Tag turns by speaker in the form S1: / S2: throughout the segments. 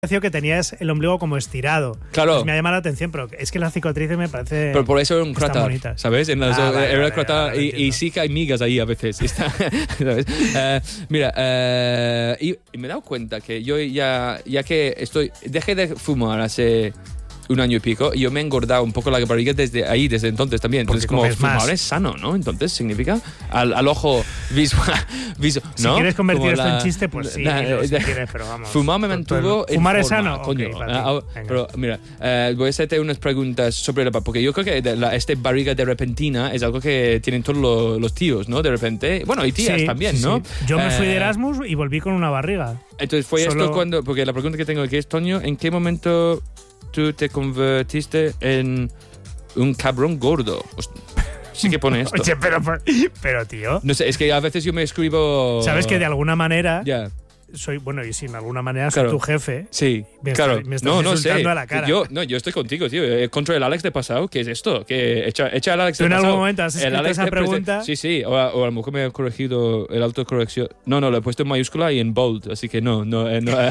S1: que tenías el ombligo como estirado.
S2: Claro.
S1: Pues me ha llamado la atención, pero es que las cicatrices me parece.
S2: Pero por eso era un cratar,
S1: bonitas.
S2: ¿sabes? En las,
S1: vale,
S2: era cratar
S1: vale,
S2: y sí que hay migas ahí a veces. ¿Sabes? Mira, y me he dado cuenta que yo ya que dejé de fumar hace un año y pico, y yo me he engordado un poco la barriga desde entonces también. Entonces, como fumar más es sano, ¿no? Entonces, significa al ojo visual,
S1: si
S2: ¿no?
S1: quieres convertir esto en chiste, pues sí, si quieres, pero vamos.
S2: Fumar me mantuvo en
S1: ¿Fumar
S2: forma,
S1: es sano?
S2: coño.
S1: Okay,
S2: pero mira, voy a hacerte unas preguntas sobre porque yo creo que este barriga de repentina es algo que tienen todos los tíos, ¿no? De repente. Bueno, y tías también, ¿no?
S1: Sí. Yo me fui de Erasmus y volví con una barriga.
S2: Entonces fue esto cuando, porque la pregunta que tengo aquí es, Toño, ¿en qué momento tú te convertiste en un cabrón gordo? Sí que pone esto.
S1: Oye, pero tío.
S2: No sé, es que a veces yo me escribo.
S1: Sabes que de alguna manera.
S2: Ya.
S1: Soy, bueno, y si de alguna manera soy tu jefe.
S2: Sí,
S1: me
S2: claro.
S1: Me estás insultando a la cara.
S2: Yo estoy contigo, tío. Contra el Alex de pasado, ¿qué es esto? Que echa al Alex de pasado.
S1: ¿Tú en algún momento has escrito esa pregunta?
S2: Sí. O a lo mejor me he corregido el autocorrección. No, lo he puesto en mayúscula y en bold, así que no. No.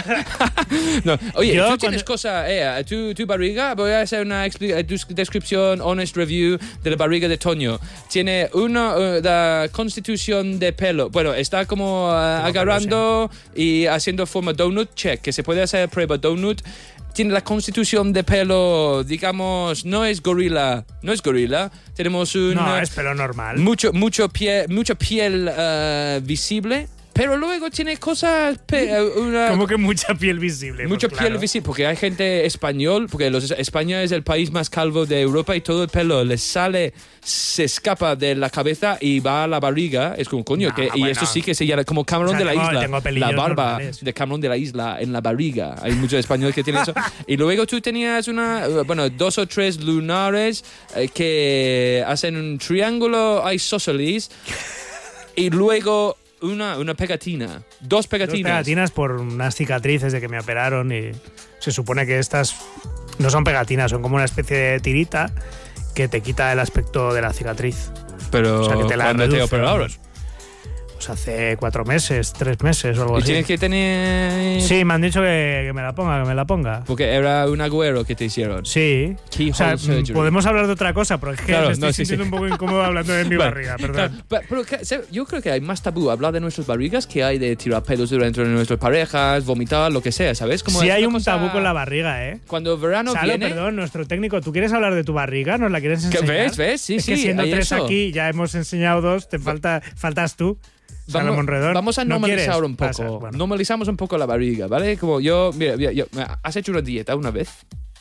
S2: Oye, tú tienes cosa, tu barriga, voy a hacer una descripción, honest review de la barriga de Toño. Tiene la constitución de pelo. Bueno, está como agarrando y haciendo forma donut, check, que se puede hacer prueba donut. Tiene la constitución de pelo, digamos, no es gorila. Tenemos
S1: no, es pelo normal.
S2: Mucha piel visible. Pero luego tiene cosas...
S1: ¿Cómo que mucha piel visible?
S2: Mucha piel visible, porque hay gente español, porque España es el país más calvo de Europa y todo el pelo se escapa de la cabeza y va a la barriga. Es como, coño, y esto sí que se llama como Camarón de la Isla. La barba normales de Camarón de la Isla en la barriga. Hay muchos españoles que tienen eso. Y luego tú tenías 2 o 3 lunares que hacen un triángulo isósceles y luego... Una pegatina. 2 pegatinas.
S1: 2 pegatinas por unas cicatrices de que me operaron y se supone que estas no son pegatinas, son como una especie de tirita que te quita el aspecto de la cicatriz.
S2: Pero,
S1: o sea, que te la
S2: ¿cuándo te operaron?
S1: Pues hace 4 meses, 3 meses o algo
S2: así. ¿Y
S1: tienes
S2: que tener...?
S1: Sí, me han dicho que me la ponga.
S2: Porque era un agüero que te hicieron.
S1: Sí. O sea, podemos hablar de otra cosa, pero es que me estoy sintiendo un poco incómodo hablando de mi barriga, perdón.
S2: Claro, pero yo creo que hay más tabú hablar de nuestras barrigas que hay de tirar pedos dentro de nuestras parejas, vomitar, lo que sea, ¿sabes? Como
S1: sí hay un tabú con la barriga, ¿eh?
S2: Cuando verano viene...
S1: Perdón, nuestro técnico, ¿tú quieres hablar de tu barriga? ¿Nos la quieres enseñar?
S2: ¿Ves? Sí,
S1: es que siendo 3
S2: eso.
S1: aquí, ya hemos enseñado 2, faltas tú.
S2: Vamos a normalizar un poco. Bueno. Normalizamos un poco la barriga, ¿vale? Como mira, ¿has hecho una dieta una vez?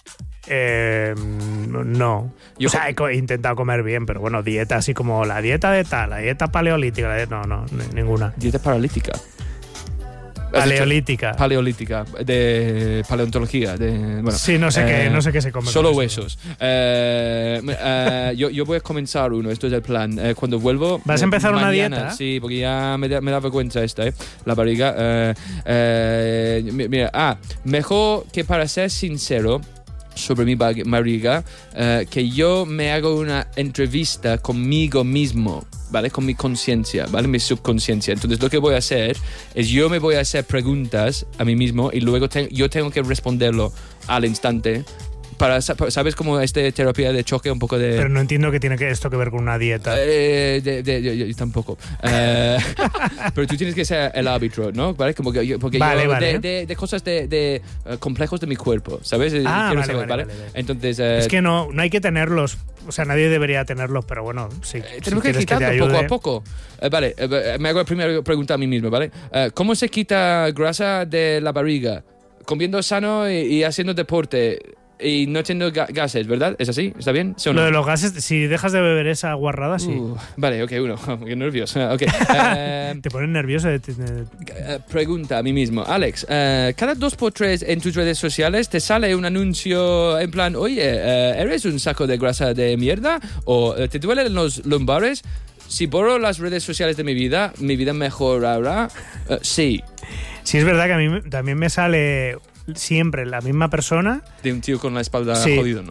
S1: No. O sea, he intentado comer bien, pero bueno, dieta así como la dieta de tal, la dieta paleolítica, no, ninguna.
S2: Dieta paralítica. Paleolítica, de paleontología.
S1: Sí, no sé qué se come.
S2: Solo huesos. Yo voy a comenzar uno, esto es el plan. Cuando vuelvo...
S1: ¿Vas a empezar
S2: mañana,
S1: una dieta?
S2: Sí, porque ya me da vergüenza la barriga. Mira, mejor que para ser sincero sobre mi barriga, que yo me hago una entrevista conmigo mismo, ¿vale? Con mi conciencia, ¿vale? Mi subconsciencia. Entonces lo que voy a hacer es yo me voy a hacer preguntas a mí mismo y luego yo tengo que responderlo al instante. ¿Sabes cómo terapia de choque un poco de...?
S1: Pero no entiendo que tiene esto que ver con una dieta.
S2: Yo tampoco. Pero tú tienes que ser el árbitro, ¿no? ¿Vale? Porque yo de cosas de complejos de mi cuerpo, ¿sabes?
S1: Vale.
S2: Entonces...
S1: es que no hay que tenerlos. O sea, nadie debería tenerlos, pero bueno, sí.
S2: Tenemos que quitarlo poco a poco. Me hago la primera pregunta a mí mismo, ¿vale? ¿Cómo se quita grasa de la barriga? Comiendo sano y haciendo deporte... Y no teniendo gases, ¿verdad? ¿Es así? ¿Está bien? ¿Sí o no?
S1: Lo de los gases, si dejas de beber esa guarrada, sí.
S2: Vale, uno. Qué nervioso. Okay.
S1: ¿Te pones nervioso?
S2: Pregunta a mí mismo. Alex, cada 2 por 3 en tus redes sociales te sale un anuncio en plan, oye, ¿eres un saco de grasa de mierda? ¿O te duelen los lumbares? Si borro las redes sociales de mi vida mejorará. Sí.
S1: Sí, es verdad que a mí también me sale... siempre la misma persona.
S2: De un tío con la espalda jodido, ¿no?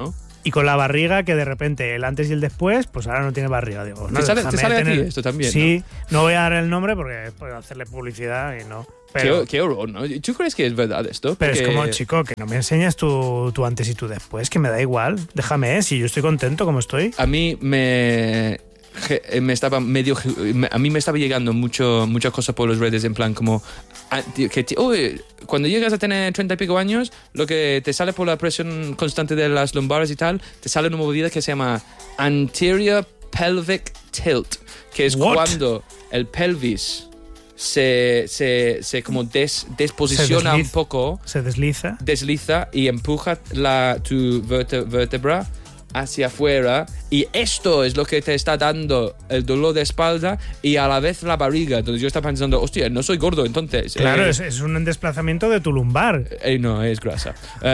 S1: Y con la barriga, que de repente el antes y el después, pues ahora no tiene barriga. Digo, no,
S2: ¿Te sale a ti esto también?
S1: Sí, ¿no? Voy a dar el nombre porque puedo hacerle publicidad y no. Pero,
S2: qué horror, ¿no? ¿Tú crees que es verdad esto?
S1: Pero
S2: Porque
S1: es como, chico, que no me enseñas tu antes y tu después, que me da igual. Déjame, si yo estoy contento como estoy.
S2: A mí me estaba a mí me estaba llegando muchas cosas por las redes en plan como cuando llegas a tener 30 y pico años, lo que te sale por la presión constante de las lumbares y tal, te sale una movida que se llama anterior pelvic tilt, que es cuando el pelvis se como desposiciona un poco,
S1: se
S2: desliza y empuja tu vértebra hacia afuera, y esto es lo que te está dando el dolor de espalda y a la vez la barriga. Entonces yo estaba pensando, hostia, no soy gordo entonces.
S1: Claro, es un desplazamiento de tu lumbar.
S2: No, es grasa.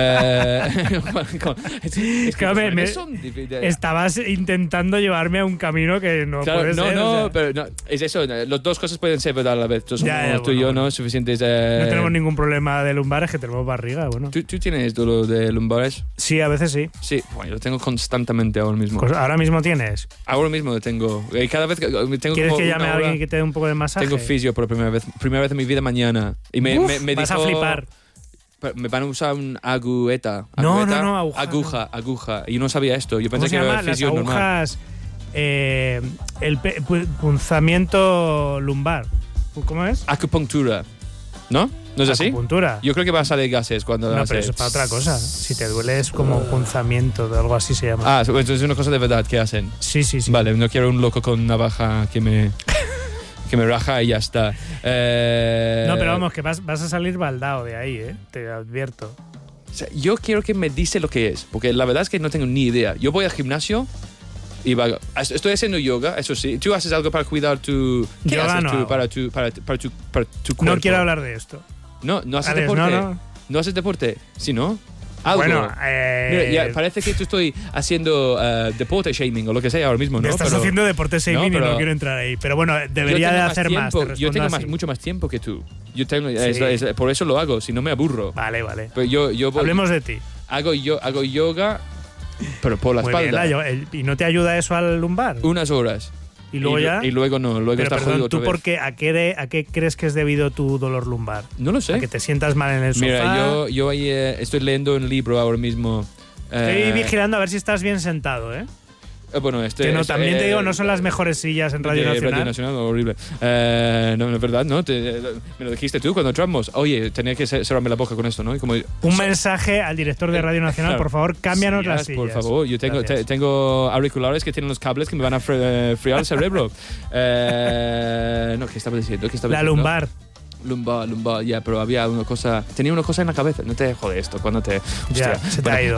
S2: Es que
S1: estabas intentando llevarme a un camino que no puede ser.
S2: Pero no, es eso, las dos cosas pueden ser verdad a la vez. Tú y yo, ¿no? Suficientes.
S1: No tenemos ningún problema de lumbares, que tenemos barriga, bueno.
S2: ¿Tú tienes dolor de lumbares?
S1: Sí, a veces sí.
S2: Sí, bueno, yo lo tengo constantemente ahora mismo.
S1: Pues ahora mismo tienes.
S2: Ahora mismo lo tengo. Cada vez que tengo.
S1: ¿Quieres que llame a alguien que te dé un poco de masaje?
S2: Tengo fisio por primera vez en mi vida mañana. Y me
S1: vas
S2: dijo,
S1: a flipar.
S2: Me van a usar un agueta.
S1: No,
S2: aguja. Y yo no sabía esto. Yo pensé que era fisio
S1: las
S2: normal.
S1: agujas, el punzamiento lumbar. ¿Cómo es?
S2: Acupuntura. ¿No? ¿No es así?
S1: Acupuntura.
S2: Yo creo que va a salir gases cuando
S1: No,
S2: haces.
S1: pero eso es para otra cosa. Si te duele es como punzamiento, de algo así se llama.
S2: Ah, entonces es una cosa de verdad que hacen.
S1: Sí.
S2: Vale, no quiero un loco con navaja que me raja y ya está.
S1: No, pero vamos, que vas a salir baldado de ahí, te advierto.
S2: O sea, yo quiero que me dice lo que es, porque la verdad es que no tengo ni idea. Yo voy al gimnasio y estoy haciendo yoga, eso sí. ¿Tú haces algo para cuidar tu... ¿Qué
S1: yoga
S2: haces
S1: no
S2: tú
S1: hago.
S2: para tu cuerpo?
S1: No quiero hablar de esto.
S2: No haces
S1: Alex,
S2: deporte. ¿No haces deporte? Sí, ¿no? Algo.
S1: Bueno,
S2: mira, ya parece que estoy haciendo deporte shaming o lo que sea ahora mismo, ¿no?
S1: Estás haciendo deporte shaming y no quiero entrar ahí. Pero bueno, debería de hacer más.
S2: Yo tengo mucho más tiempo que tú.
S1: Sí.
S2: Por eso lo hago, si no me aburro.
S1: Vale.
S2: Pero yo
S1: Hablemos de ti.
S2: Hago yoga, pero por la
S1: Muy
S2: espalda.
S1: Bien, ¿y no te ayuda eso al lumbar?
S2: Unas horas.
S1: ¿Y luego ya?
S2: Y luego no, luego
S1: pero,
S2: está jodido otra
S1: ¿tú
S2: vez.
S1: por qué? ¿A qué crees que es debido tu dolor lumbar?
S2: No lo sé.
S1: ¿A que te sientas mal en el sofá?
S2: Mira, yo ahí estoy leyendo un libro ahora mismo.
S1: Estoy vigilando a ver si estás bien sentado, ¿eh?
S2: Bueno,
S1: también te digo, no son las mejores sillas en Radio Nacional.
S2: Radio Nacional, horrible. No, es verdad, ¿no? Me lo dijiste tú cuando entramos. Oye, tenía que cerrarme la boca con esto, ¿no?
S1: Un mensaje al director de Radio Nacional, claro. Por favor, cámbianos las sillas.
S2: Por favor, yo tengo auriculares que tienen los cables que me van a friar el cerebro. ¿Qué estaba diciendo?
S1: La lumbar.
S2: Lumbar, ya, pero había una cosa. Tenía una cosa en la cabeza. No te jode esto cuando te.
S1: Ya, se te ha ido.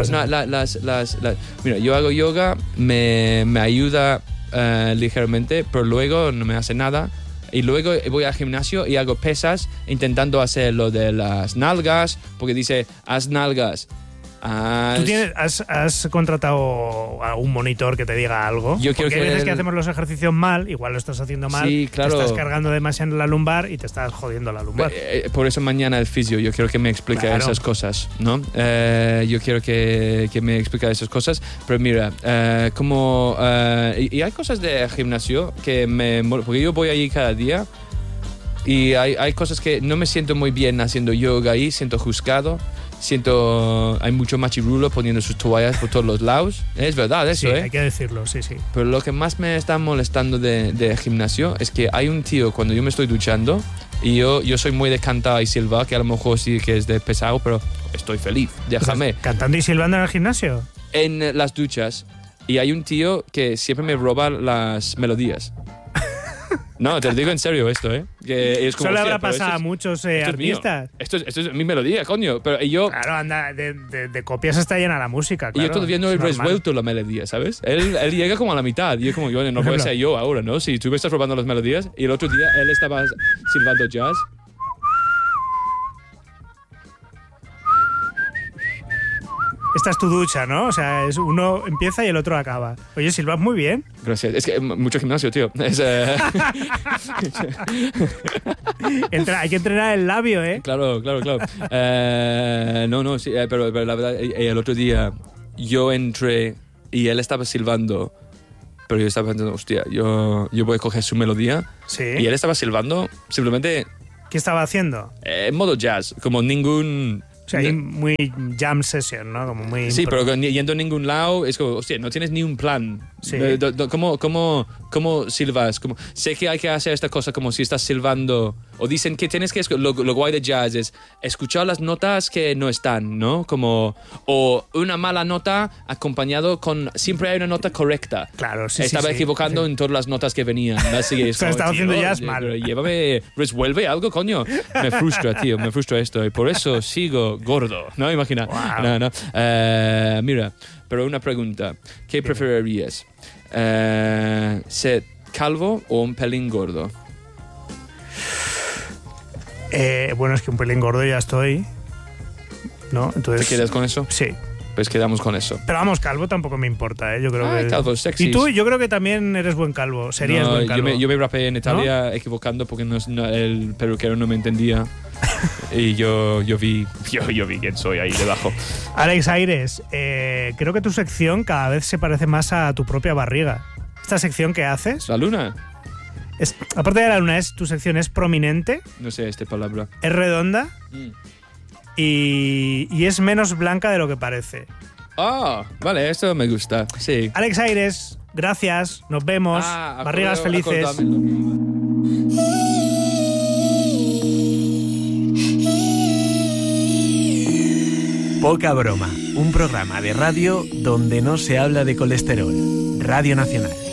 S2: Mira, yo hago yoga, me ayuda ligeramente, pero luego no me hace nada. Y luego voy al gimnasio y hago pesas intentando hacer lo de las nalgas, porque dice, haz nalgas.
S1: ¿Tú has contratado a un monitor que te diga algo? Porque hay veces que hacemos los ejercicios mal, igual lo estás haciendo mal,
S2: sí, claro.
S1: Te estás cargando demasiado en la lumbar y te estás jodiendo la lumbar.
S2: Por eso mañana el fisio, yo quiero que me explique esas cosas, ¿no? Yo quiero que me explique esas cosas, pero mira, y hay cosas de gimnasio que me molan, porque yo voy allí cada día y hay cosas que no me siento muy bien haciendo yoga ahí, siento juzgado. Hay mucho machirulo poniendo sus toallas por todos los lados. Es verdad eso,
S1: sí, hay que decirlo, sí.
S2: Pero lo que más me está molestando de gimnasio es que hay un tío cuando yo me estoy duchando y yo soy muy de cantar y silbar, que a lo mejor sí que es de pesado, pero estoy feliz, déjame.
S1: ¿Cantando y silbando en el gimnasio?
S2: En las duchas. Y hay un tío que siempre me roba las melodías. No, te lo digo en serio esto, ¿eh? Que es como,
S1: solo habrá pasado a muchos artistas.
S2: Esto es mi melodía, coño. Pero yo...
S1: Claro, anda, de copias está llena la música, claro.
S2: Y yo todavía no he resuelto la melodía, ¿sabes? Él llega como a la mitad. Y yo como, no puede ser yo ahora, ¿no? Si tú me estás robando las melodías. Y el otro día él estaba silbando jazz.
S1: Esta es tu ducha, ¿no? O sea, uno empieza y el otro acaba. Oye, silbas muy bien.
S2: Gracias. Es que mucho gimnasio, tío.
S1: Hay que entrenar el labio, ¿eh?
S2: Claro. Sí, pero la verdad, el otro día yo entré y él estaba silbando, pero yo estaba pensando, hostia, yo voy a coger su melodía.
S1: Sí.
S2: Y él estaba silbando simplemente
S1: ¿Qué estaba haciendo?
S2: en modo jazz, como ningún...
S1: O sea, muy jam session, ¿no? Como muy
S2: Sí, pero yendo a ningún lado es como, hostia, no tienes ni un plan.
S1: Sí.
S2: ¿Cómo silbas? Sé que hay que hacer esta cosa como si estás silbando. O dicen que tienes que... Lo guay de jazz es escuchar las notas que no están, ¿no? O una mala nota acompañado con... Siempre hay una nota correcta.
S1: Claro, sí.
S2: Estaba equivocando en todas las notas que venían. Así que
S1: estaba haciendo jazz mal.
S2: Llévame, resuelve algo, coño. Me frustra, tío, me frustra esto. Y por eso sigo gordo, ¿no? Imagina.
S1: Wow.
S2: No. Mira, pero una pregunta. ¿Qué preferirías? ¿Ser calvo o un pelín gordo?
S1: Bueno, es que un pelín gordo ya estoy, ¿no? Entonces,
S2: ¿Te quedas con eso?
S1: Sí.
S2: Pues quedamos con eso.
S1: Pero vamos, calvo tampoco me importa, ¿eh? Yo creo que...
S2: calvo, sexy.
S1: Y tú, yo creo que también eres buen calvo. Serías buen calvo.
S2: Yo me rapeé en Italia equivocando porque el peluquero no me entendía. Y yo vi quién soy ahí debajo.
S1: Alex Aires, creo que tu sección cada vez se parece más a tu propia barriga. Esta sección que haces...
S2: ¿La luna?
S1: Aparte de la luna, tu sección es prominente.
S2: No sé esta palabra.
S1: Es redonda. Y es menos blanca de lo que parece.
S2: Vale, esto me gusta. Sí.
S1: Alex Aires, gracias. Nos vemos. Barrigas felices.
S3: Poca broma, un programa de radio donde no se habla de colesterol. Radio Nacional.